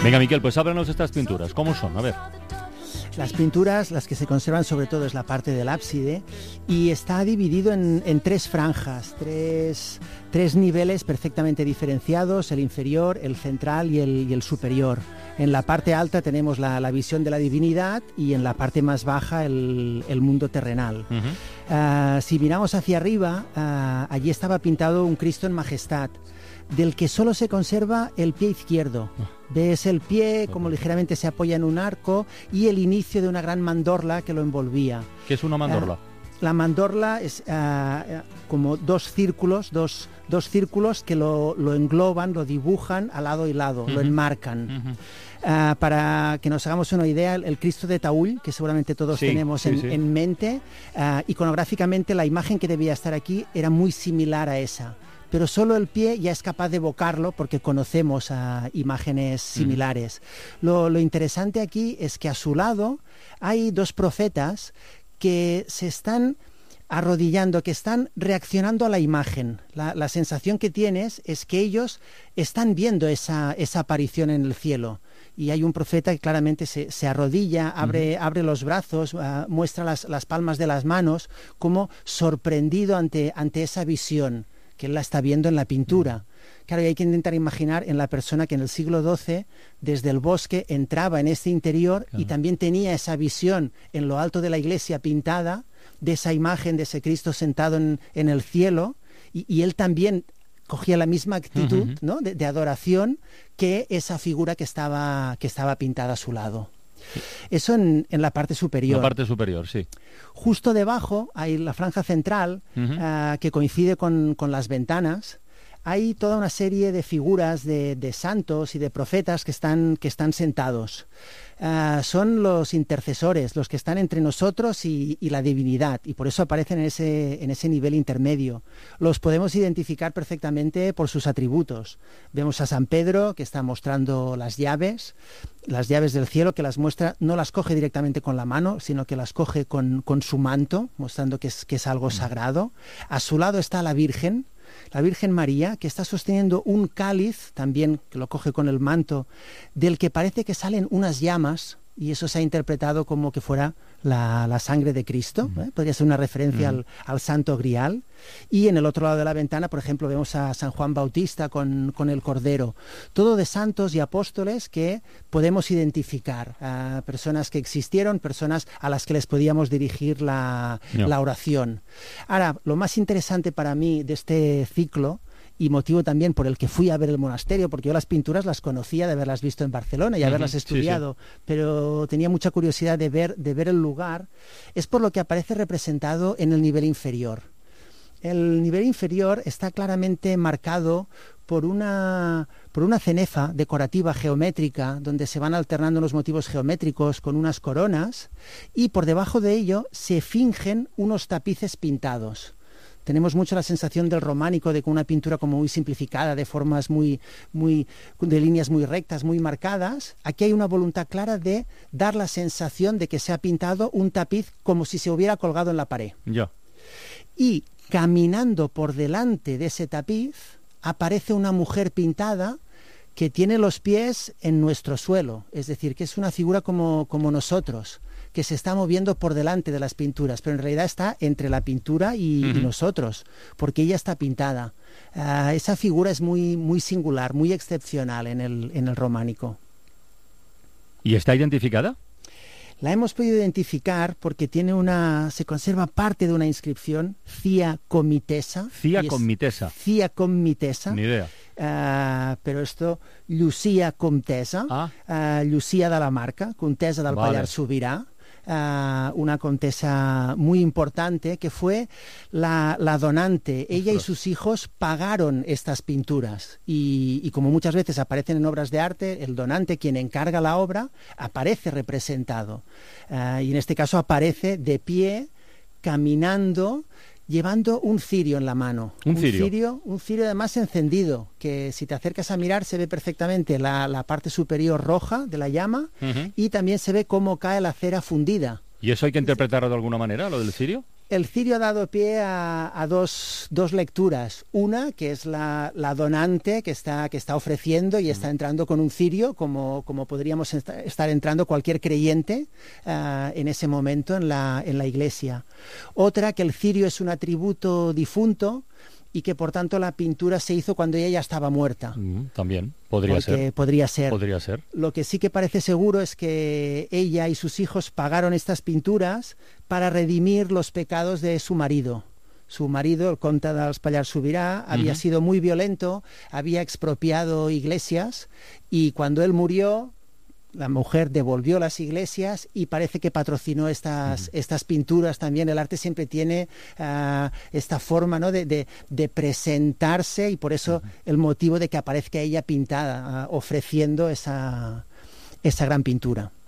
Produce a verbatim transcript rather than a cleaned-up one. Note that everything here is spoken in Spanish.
Venga, Miquel, pues háblanos de estas pinturas. ¿Cómo son? A ver. Las pinturas, las que se conservan sobre todo es la parte del ábside y está dividido en, en tres franjas, tres, tres niveles perfectamente diferenciados, el inferior, el central y el, y el superior. En la parte alta tenemos la, la visión de la divinidad y en la parte más baja el, el mundo terrenal. Uh-huh. Uh, si miramos hacia arriba, uh, allí estaba pintado un Cristo en majestad, del que solo se conserva el pie izquierdo. Ves el pie como ligeramente se apoya en un arco y el inicio de una gran mandorla que lo envolvía. ¿Qué es una mandorla? Uh, la mandorla es uh, como dos círculos, dos, dos círculos que lo, lo engloban, lo dibujan a lado y lado, uh-huh. lo enmarcan. Uh-huh. Uh, para que nos hagamos una idea, el, el Cristo de Taúl, que seguramente todos sí, tenemos sí, en, sí. en mente, uh, iconográficamente la imagen que debía estar aquí era muy similar a esa. Pero solo el pie ya es capaz de evocarlo porque conocemos uh, imágenes similares. Mm. Lo, lo interesante aquí es que a su lado hay dos profetas que se están arrodillando, que están reaccionando a la imagen. La, la sensación que tienes es que ellos están viendo esa, esa aparición en el cielo. Y hay un profeta que claramente se, se arrodilla, abre, uh-huh. abre los brazos, uh, muestra las, las palmas de las manos, como sorprendido ante, ante esa visión que él la está viendo en la pintura. Claro, y hay que intentar imaginar en la persona que en el siglo doce, desde el bosque, entraba en este interior claro. y también tenía esa visión en lo alto de la iglesia pintada, de esa imagen de ese Cristo sentado en, en el cielo, y, y él también cogía la misma actitud uh-huh. ¿no? de, de adoración que esa figura que estaba, que estaba pintada a su lado. Eso en, en la parte superior. La parte superior, sí. Justo debajo hay la franja central uh-huh. uh, que coincide con, con las ventanas. Hay toda una serie de figuras de, de santos y de profetas que están, que están sentados. Uh, son los intercesores, los que están entre nosotros y, y la divinidad, y por eso aparecen en ese, en ese nivel intermedio. Los podemos identificar perfectamente por sus atributos. Vemos a San Pedro, que está mostrando las llaves, las llaves del cielo, que las muestra, no las coge directamente con la mano, sino que las coge con, con su manto, mostrando que es, que es algo sagrado. A su lado está la Virgen, la Virgen María, que está sosteniendo un cáliz, también que lo coge con el manto, del que parece que salen unas llamas, y eso se ha interpretado como que fuera la, la sangre de Cristo, ¿eh? Podría ser una referencia uh-huh. al, al Santo Grial. Y en el otro lado de la ventana, por ejemplo, vemos a San Juan Bautista con, con el Cordero. Todo de santos y apóstoles que podemos identificar, uh, personas que existieron, personas a las que les podíamos dirigir la, no. la oración. Ahora, lo más interesante para mí de este ciclo, y motivo también por el que fui a ver el monasterio, porque yo las pinturas las conocía de haberlas visto en Barcelona y haberlas uh-huh, estudiado, sí, sí. pero tenía mucha curiosidad de ver, de ver el lugar, es por lo que aparece representado en el nivel inferior. El nivel inferior está claramente marcado por una, por una cenefa decorativa geométrica, donde se van alternando los motivos geométricos con unas coronas, y por debajo de ello se fingen unos tapices pintados. Tenemos mucho la sensación del románico, de que una pintura como muy simplificada, de formas muy, muy, de líneas muy rectas, muy marcadas. Aquí hay una voluntad clara de dar la sensación de que se ha pintado un tapiz como si se hubiera colgado en la pared. Ya. Y caminando por delante de ese tapiz aparece una mujer pintada que tiene los pies en nuestro suelo, es decir, que es una figura como, como nosotros, que se está moviendo por delante de las pinturas, pero en realidad está entre la pintura y, uh-huh. y nosotros, porque ella está pintada. Uh, esa figura es muy, muy singular, muy excepcional en el, en el románico. ¿Y está identificada? La hemos podido identificar porque tiene una, se conserva parte de una inscripción, Cia Comitesa. Cia Comitesa. Cia Comitesa. Ni idea. Uh, però esto, Llucia Comtesa, ah. uh, Llucia de la Marca, Comtesa del vale. Pallars Sobirà, uh, una comtesa muy importante que fue la, la donante. Ella Ostras. Y sus hijos pagaron estas pinturas y, y como muchas veces aparecen en obras de arte, el donante, quien encarga la obra, aparece representado. Uh, y en este caso aparece de pie, caminando, llevando un cirio en la mano. ¿Un cirio? Un cirio, un cirio además encendido, que si te acercas a mirar se ve perfectamente la, la parte superior roja de la llama uh-huh. y también se ve cómo cae la cera fundida. ¿Y eso hay que interpretarlo de alguna manera, lo del cirio? el cirio ha dado pie a, a dos, dos lecturas. Una, que es la, la donante que está, que está ofreciendo y está entrando con un cirio, como, como podríamos estar entrando cualquier creyente uh, en ese momento en la, en la iglesia. Otra, que el cirio es un atributo difunto y que por tanto la pintura se hizo cuando ella ya estaba muerta. Mm, también, podría ser. Podría ser. Podría ser. Lo que sí que parece seguro es que ella y sus hijos pagaron estas pinturas para redimir los pecados de su marido. Su marido, el conde dels Pallars Sobirà, había uh-huh. sido muy violento, había expropiado iglesias y cuando él murió, la mujer devolvió las iglesias y parece que patrocinó estas, uh-huh. estas pinturas también. El arte siempre tiene uh, esta forma, ¿no?, de, de, de presentarse y por eso uh-huh. el motivo de que aparezca ella pintada, uh, ofreciendo esa, esa gran pintura.